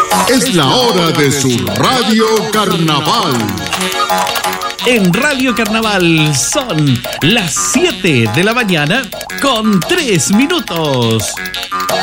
Es la hora de su Radio Carnaval. En Radio Carnaval son las 7 de la mañana con 3 minutos.